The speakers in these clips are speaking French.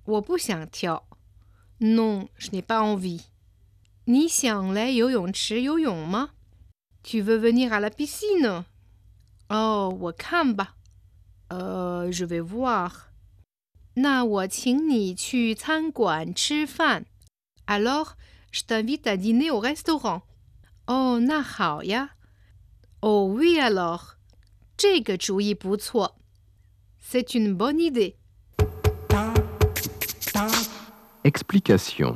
我不想跳。Non, je n'ai pas envie. 你想来游泳池游泳吗？ Tu veux venir à la piscine? 哦，我看吧。je vais voir. 那我请你去餐馆吃饭。Alors, je t'invite à dîner au restaurant. 哦，那好呀。Oh oui alors. 这个主意不错。C'est une bonne idée. Explication.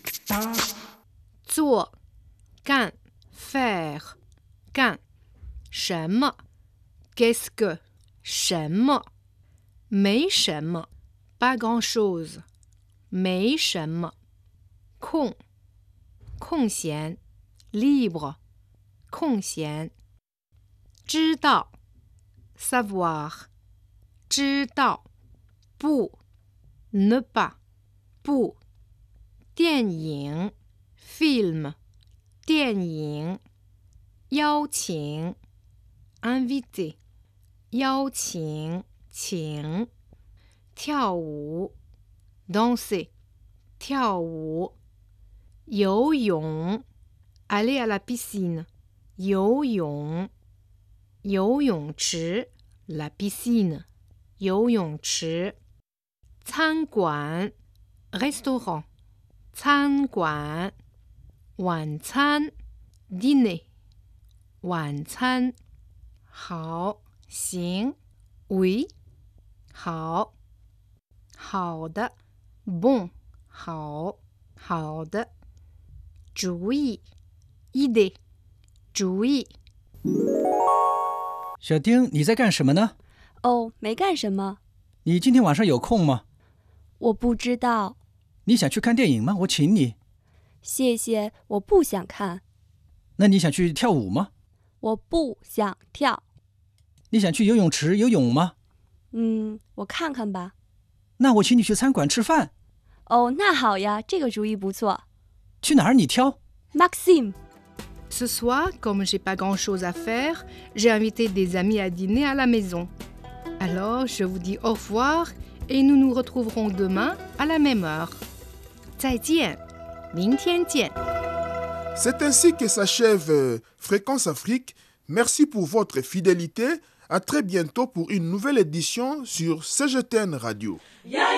做，干 faire 干什么 qu'est-ce que 什么没什么 pas grand-chose 没什么空空闲 libre 空闲知道 savoir 知道不 ne pas 不电影 film 电影邀请 invité 邀请请跳舞 danser 跳舞游泳 aller à la piscine 游泳游泳池 la piscine 游泳池餐馆 restaurant 餐馆晚餐 dîner 晚餐好行 oui 好好的 bon 好好的主意 idée 主意小丁，你在干什么呢？ 哦，没干什么。 你今天晚上有空吗？ 我不知道。 你想去看电影吗？我请你。 谢谢，我不想看。 那你想去跳舞吗？ 我不想跳。 你想去游泳池游泳吗？ 我看看吧。 那我请你去餐馆吃饭。 哦，那好呀，这个主意不错。 去哪儿你挑 Maxime. Ce soir, comme j'ai pas grand-chose à faire, j'ai invité des amis à dîner à la maison. Alors, je vous dis au revoir et nous nous retrouverons demain à la même heure. 再见，明天见。 C'est ainsi que s'achève Fréquence Afrique. Merci pour votre fidélité. À très bientôt pour une nouvelle édition sur CGTN Radio.